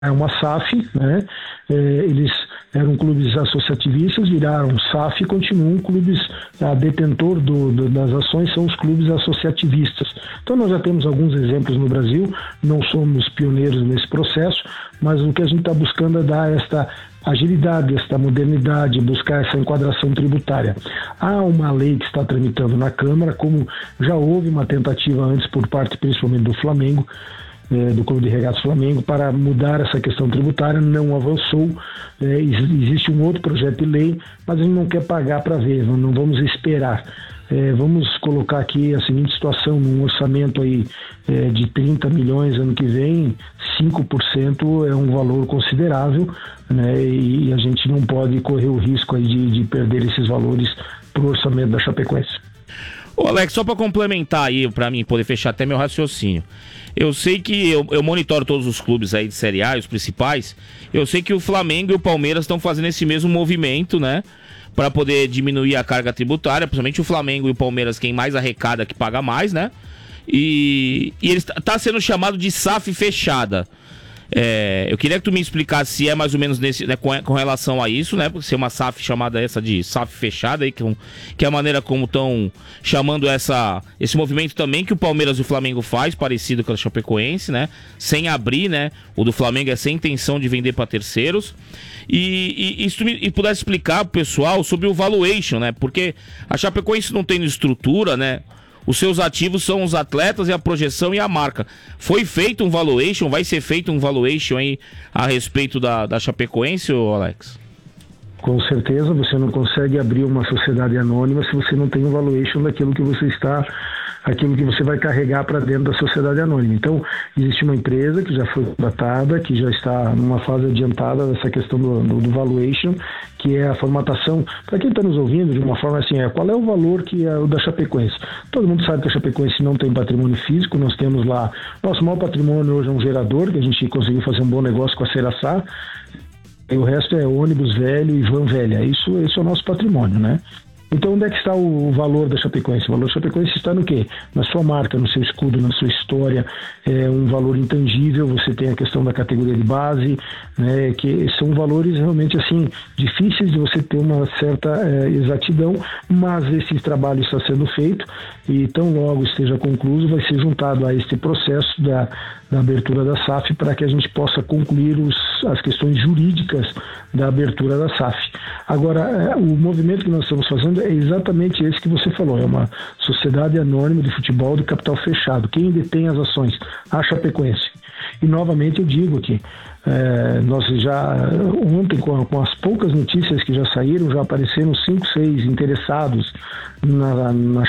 uma SAF, né? Eles eram clubes associativistas, viraram SAF e continuam clubes, a detentor das ações são os clubes associativistas. Então nós já temos alguns exemplos no Brasil, não somos pioneiros nesse processo, mas o que a gente está buscando é dar esta agilidade, esta modernidade, buscar essa enquadração tributária. Há uma lei que está tramitando na Câmara, como já houve uma tentativa antes por parte principalmente do Flamengo, do Clube de Regatas Flamengo, para mudar essa questão tributária, não avançou. Existe um outro projeto de lei, mas a gente não quer pagar para ver, não vamos esperar. Vamos colocar aqui a seguinte situação: num orçamento aí de 30 milhões ano que vem, 5% é um valor considerável, né? E a gente não pode correr o risco aí de perder esses valores para o orçamento da Chapecoense. Ô Alex, só para complementar aí, para mim poder fechar até meu raciocínio. Eu sei que eu monitoro todos os clubes aí de Série A, os principais. Eu sei que o Flamengo e o Palmeiras estão fazendo esse mesmo movimento, né? Para poder diminuir a carga tributária, principalmente o Flamengo e o Palmeiras, quem mais arrecada que paga mais, né? E ele está sendo chamado de SAF fechada. Eu queria que tu me explicasse se é mais ou menos nesse, né, com relação a isso, né? Porque ser uma SAF chamada essa de SAF fechada, aí, que é a maneira como estão chamando esse movimento também que o Palmeiras e o Flamengo faz, parecido com a Chapecoense, né? Sem abrir, né? O do Flamengo é sem intenção de vender para terceiros. E se tu me pudesse explicar pro pessoal sobre o valuation, né? Porque a Chapecoense não tem estrutura, né? Os seus ativos são os atletas e a projeção e a marca. Foi feito um valuation, vai ser feito um valuation aí a respeito da Chapecoense, Alex? Com certeza, você não consegue abrir uma sociedade anônima se você não tem um valuation daquilo que você vai carregar para dentro da sociedade anônima. Então, existe uma empresa que já foi contratada, que já está numa fase adiantada dessa questão do valuation, que é a formatação. Para quem está nos ouvindo, de uma forma assim, qual é o valor que é o da Chapecoense? Todo mundo sabe que a Chapecoense não tem patrimônio físico, nós temos lá, nosso maior patrimônio hoje é um gerador, que a gente conseguiu fazer um bom negócio com a Ceraçá, e o resto é ônibus velho e van velha. Isso é o nosso patrimônio, né? Então, onde é que está o valor da Chapecoense? O valor da Chapecoense está no quê? Na sua marca, no seu escudo, na sua história. É um valor intangível. Você tem a questão da categoria de base, né, que são valores realmente assim difíceis de você ter uma certa exatidão, mas esse trabalho está sendo feito e tão logo esteja concluído, vai ser juntado a este processo da abertura da SAF para que a gente possa concluir as questões jurídicas da abertura da SAF. Agora, o movimento que nós estamos fazendo é exatamente esse que você falou, é uma sociedade anônima de futebol de capital fechado. Quem detém as ações? A Chapecoense. E novamente eu digo aqui, nós já ontem com as poucas notícias que já saíram, já apareceram 5, 6 interessados na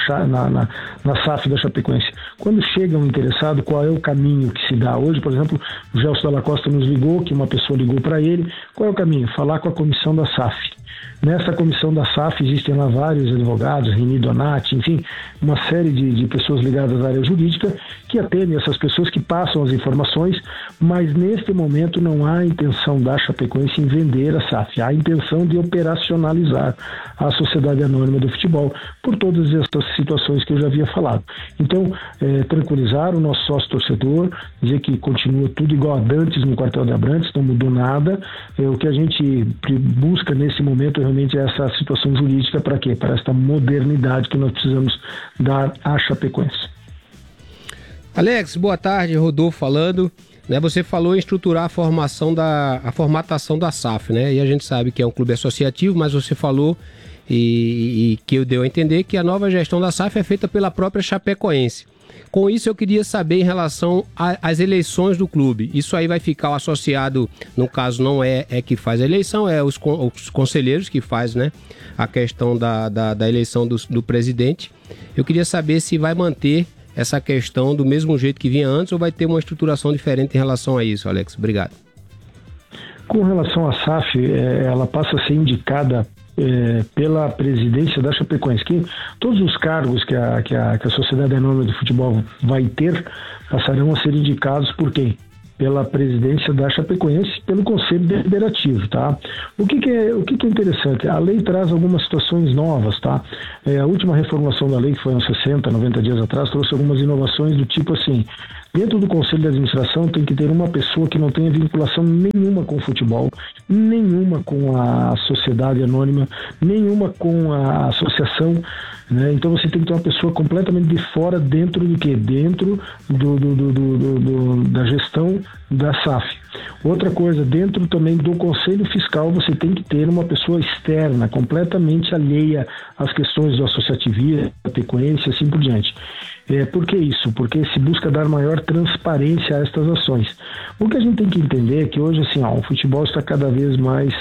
SAF da Chapecoense. Quando chega um interessado, qual é o caminho que se dá? Hoje, por exemplo, o Gelson Dalla Costa nos ligou, que uma pessoa ligou para ele. Qual é o caminho? Falar com a comissão da SAF. Nessa comissão da SAF existem lá vários advogados, Reni Donati, enfim, uma série de pessoas ligadas à área jurídica que atendem essas pessoas, que passam as informações, mas neste momento não há intenção da Chapecoense em vender a SAF, há a intenção de operacionalizar a Sociedade Anônima do Futebol, por todas essas situações que eu já havia falado. Então, tranquilizar o nosso sócio torcedor, dizer que continua tudo igual a dantes no quartel de Abrantes, não mudou nada. O que a gente busca nesse momento realmente é essa situação jurídica. Para quê? Para esta modernidade que nós precisamos dar à Chapecoense. Alex, boa tarde, Rodolfo falando. Você falou em estruturar a formatação da SAF, né? E a gente sabe que é um clube associativo, mas você falou e que eu deu a entender que a nova gestão da SAF é feita pela própria Chapecoense. Com isso, eu queria saber em relação às eleições do clube. Isso aí vai ficar o associado, no caso não é que faz a eleição, é os conselheiros que faz, né, a questão da eleição do presidente. Eu queria saber se vai manter essa questão do mesmo jeito que vinha antes ou vai ter uma estruturação diferente em relação a isso, Alex. Obrigado. Com relação à SAF, ela passa a ser indicada pela presidência da Chapecoense, que todos os cargos que a Sociedade Anônima de Futebol vai ter passarão a ser indicados por quem? pela presidência da Chapecoense, pelo Conselho Deliberativo, tá? O que é interessante? A lei traz algumas situações novas, tá? A última reformulação da lei, que foi uns 60, 90 dias atrás, trouxe algumas inovações do tipo assim: dentro do Conselho de Administração tem que ter uma pessoa que não tenha vinculação nenhuma com o futebol, nenhuma com a sociedade anônima, nenhuma com a associação, né? Então você tem que ter uma pessoa completamente de fora dentro do quê? Dentro da gestão da SAF. Outra coisa, dentro também do Conselho Fiscal você tem que ter uma pessoa externa, completamente alheia às questões do associativismo, da Chapecoense, assim por diante. Por que isso? Porque se busca dar maior transparência a estas ações. O que a gente tem que entender é que hoje assim, o futebol está cada vez mais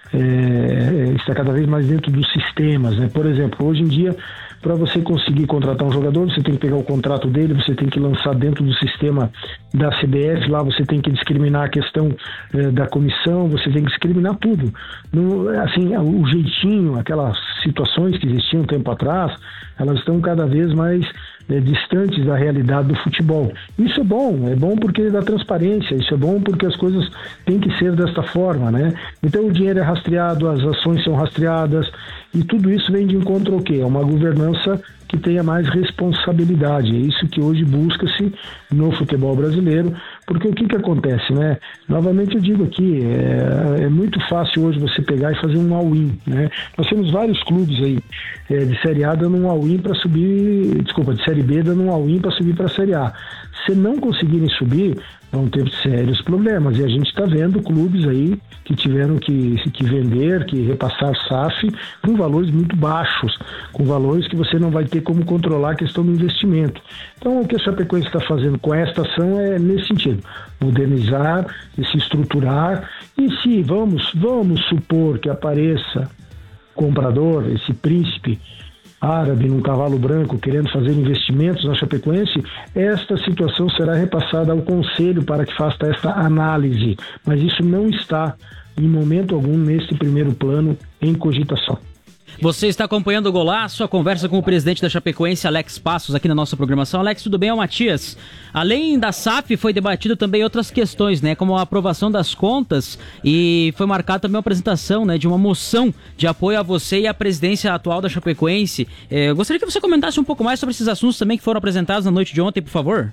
dentro dos sistemas, né? Por exemplo, hoje em dia, para você conseguir contratar um jogador, você tem que pegar o contrato dele, você tem que lançar dentro do sistema da CBF, lá você tem que discriminar a questão da comissão, você tem que discriminar tudo. Assim, o jeitinho, aquelas situações que existiam um tempo atrás, elas estão cada vez mais distantes da realidade do futebol. Isso é bom porque dá transparência, isso é bom porque as coisas têm que ser desta forma, né? Então o dinheiro é rastreado, as ações são rastreadas, e tudo isso vem de encontro ao quê? É uma governança que tenha mais responsabilidade. É isso que hoje busca-se no futebol brasileiro, porque o que acontece, né? Novamente eu digo aqui, é muito fácil hoje você pegar e fazer um all-in, né? Nós temos vários clubes aí de Série A dando um all-in para subir, de Série B dando um all-in para subir para a Série A. Se não conseguirem subir, vão ter sérios problemas, e a gente está vendo clubes aí que tiveram que vender, que repassar SAF com valores muito baixos, com valores que você não vai ter como controlar a questão do investimento. Então o que a Chapecoense está fazendo com esta ação é nesse sentido: modernizar e se estruturar, e se vamos supor que apareça comprador, esse príncipe árabe num cavalo branco querendo fazer investimentos na Chapecoense, esta situação será repassada ao Conselho para que faça essa análise, mas isso não está em momento algum neste primeiro plano em cogitação. Você está acompanhando o Golaço, a conversa com o presidente da Chapecoense, Alex Passos, aqui na nossa programação. Alex, tudo bem? É o Matias. Além da SAF, foi debatido também outras questões, né? Como a aprovação das contas, e foi marcada também uma apresentação, né, de uma moção de apoio a você e à presidência atual da Chapecoense. Eu gostaria que você comentasse um pouco mais sobre esses assuntos também que foram apresentados na noite de ontem, por favor.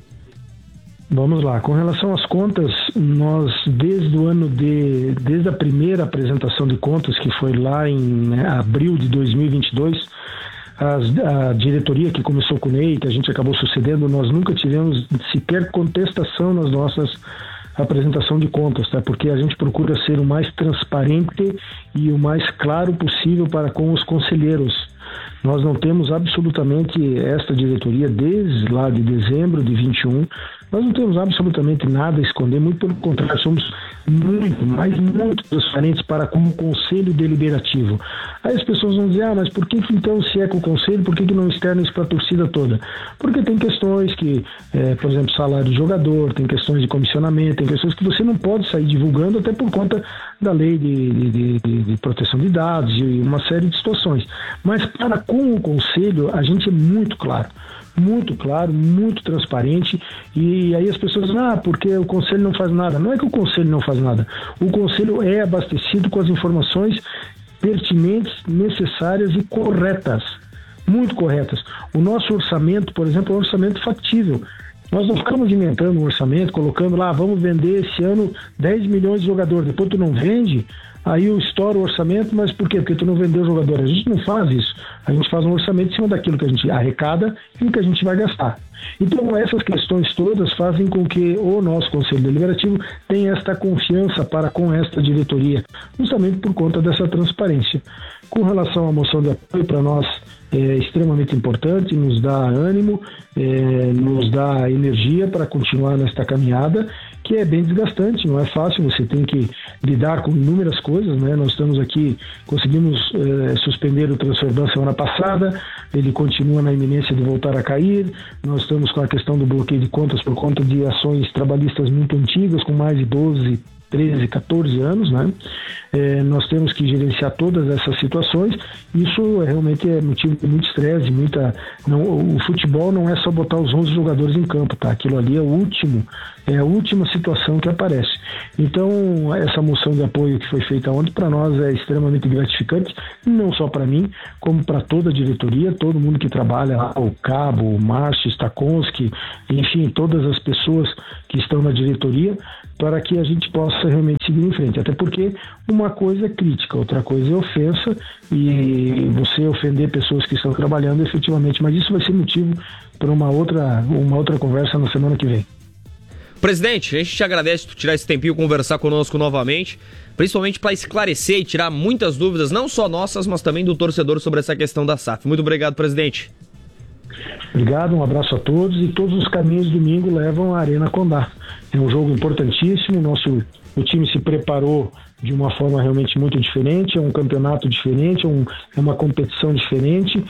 Vamos lá, com relação às contas, nós desde a primeira apresentação de contas, que foi lá em abril de 2022, a diretoria que começou com o Ney, que a gente acabou sucedendo, nós nunca tivemos sequer contestação nas nossas apresentação de contas, tá? Porque a gente procura ser o mais transparente e o mais claro possível para com os conselheiros. Nós não temos absolutamente esta diretoria desde lá de dezembro de 21, nós não temos absolutamente nada a esconder, muito pelo contrário, somos muito transparentes para com o Conselho Deliberativo. Aí as pessoas vão dizer, mas por que então, se é com o Conselho, por que não externa isso para a torcida toda? Porque tem questões que, por exemplo, salário de jogador, tem questões de comissionamento, tem questões que você não pode sair divulgando, até por conta da lei de proteção de dados e uma série de situações. Mas para com o Conselho, a gente é muito claro, muito transparente, e aí as pessoas dizem, porque o Conselho não faz nada. Não é que o Conselho não faz nada, o Conselho é abastecido com as informações pertinentes, necessárias e corretas, muito corretas. O nosso orçamento, por exemplo, é um orçamento factível. Nós não ficamos inventando um orçamento, colocando lá, vamos vender esse ano 10 milhões de jogadores, depois tu não vende, aí eu estouro o orçamento, mas por quê? Porque tu não vendeu o jogador. A gente não faz isso. A gente faz um orçamento em cima daquilo que a gente arrecada e o que a gente vai gastar. Então essas questões todas fazem com que o nosso Conselho Deliberativo tenha esta confiança para com esta diretoria, justamente por conta dessa transparência. Com relação à moção de apoio, para nós é extremamente importante, nos dá ânimo, nos dá energia para continuar nesta caminhada, que é bem desgastante, não é fácil, você tem que lidar com inúmeras coisas, né? Nós estamos aqui, conseguimos suspender o Transferban semana passada, ele continua na iminência de voltar a cair, nós estamos com a questão do bloqueio de contas por conta de ações trabalhistas muito antigas, com mais de 12, 13, 14 anos, né? Nós temos que gerenciar todas essas situações. Isso realmente é motivo de muito estresse, o futebol não é só botar os 11 jogadores em campo, tá? Aquilo ali é o último É a última situação que aparece. Então, essa moção de apoio que foi feita ontem, para nós é extremamente gratificante, não só para mim, como para toda a diretoria, todo mundo que trabalha lá, o Cabo, o Márcio, Stakonski, enfim, todas as pessoas que estão na diretoria, para que a gente possa realmente seguir em frente. Até porque uma coisa é crítica, outra coisa é ofensa, e você ofender pessoas que estão trabalhando efetivamente, mas isso vai ser motivo para uma outra conversa na semana que vem. Presidente, a gente te agradece por tirar esse tempinho e conversar conosco novamente, principalmente para esclarecer e tirar muitas dúvidas, não só nossas, mas também do torcedor sobre essa questão da SAF. Muito obrigado, presidente. Obrigado, um abraço a todos, e todos os caminhos domingo levam à Arena Condá. É um jogo importantíssimo, o time se preparou de uma forma realmente muito diferente, é um campeonato diferente, é uma competição diferente,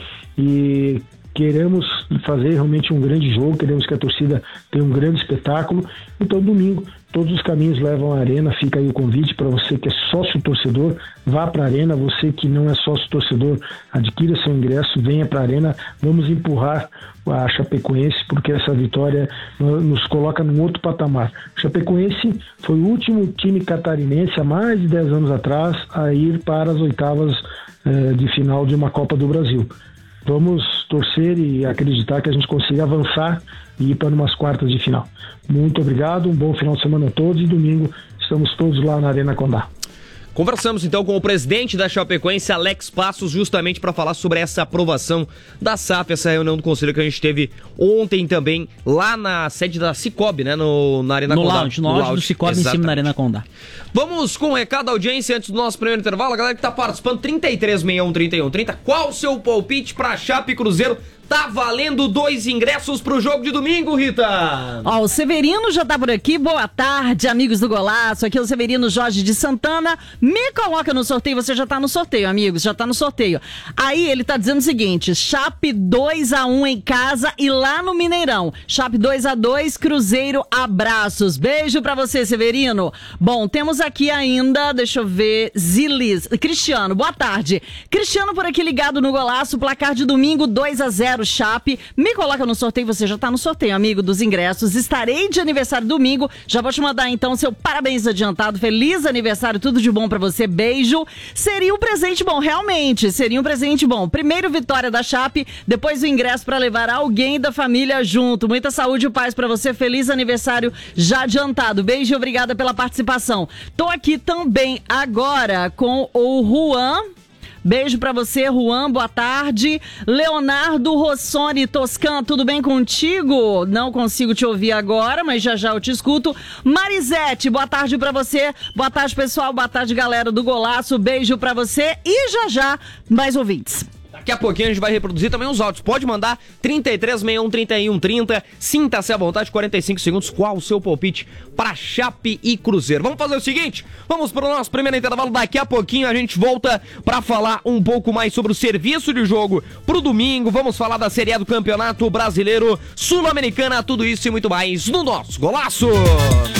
e queremos fazer realmente um grande jogo, queremos que a torcida tenha um grande espetáculo. Então, domingo, todos os caminhos levam à Arena. Fica aí o convite para você que é sócio-torcedor, vá para a Arena. Você que não é sócio-torcedor, adquira seu ingresso, venha para a Arena. Vamos empurrar a Chapecoense, porque essa vitória nos coloca num outro patamar. Chapecoense foi o último time catarinense, há mais de 10 anos atrás, a ir para as oitavas de final de uma Copa do Brasil. Vamos torcer e acreditar que a gente consiga avançar e ir para umas quartas de final. Muito obrigado, um bom final de semana a todos, e domingo estamos todos lá na Arena Condá. Conversamos então com o presidente da Chapecoense, Alex Passos, justamente para falar sobre essa aprovação da SAF, essa reunião do conselho que a gente teve ontem também, lá na sede da Cicobi, né, na Arena Condá. No lounge do Cicobi, exatamente, em cima da Arena Condá. Vamos com o recado da audiência antes do nosso primeiro intervalo. A galera que tá participando, 3361-3130, qual o seu palpite para Chape e Cruzeiro? Tá valendo 2 ingressos pro jogo de domingo, Rita! Ó, o Severino já tá por aqui. Boa tarde, amigos do Golaço. Aqui é o Severino Jorge de Santana. Me coloca no sorteio. Você já tá no sorteio, amigos. Já tá no sorteio. Aí ele tá dizendo o seguinte: Chape 2-1 em casa e lá no Mineirão. Chape 2-2, Cruzeiro, abraços. Beijo pra você, Severino. Bom, temos aqui ainda, deixa eu ver, Zilis. Cristiano, boa tarde. Cristiano por aqui ligado no Golaço. Placar de domingo 2-0. Chape, me coloca no sorteio, você já tá no sorteio, amigo, dos ingressos. Estarei de aniversário domingo, já vou te mandar então seu parabéns adiantado, feliz aniversário, tudo de bom pra você, beijo. Seria um presente bom, realmente, seria um presente bom. Primeiro vitória da Chape, depois o ingresso pra levar alguém da família junto. Muita saúde e paz pra você, feliz aniversário já adiantado. Beijo e obrigada pela participação. Tô aqui também agora com o Juan. Beijo pra você, Juan, boa tarde. Leonardo Rossoni Toscan, tudo bem contigo? Não consigo te ouvir agora, mas já já eu te escuto. Marisete, boa tarde pra você. Boa tarde, pessoal, boa tarde, galera do Golaço. Beijo pra você e já já mais ouvintes. Daqui a pouquinho a gente vai reproduzir também os áudios. Pode mandar 3361-3130. Sinta-se à vontade, 45 segundos. Qual o seu palpite para Chape e Cruzeiro? Vamos fazer o seguinte, vamos para o nosso primeiro intervalo. Daqui a pouquinho a gente volta para falar um pouco mais sobre o serviço de jogo pro domingo. Vamos falar da Série A do Campeonato Brasileiro, Sul-Americana, tudo isso e muito mais no nosso Golaço.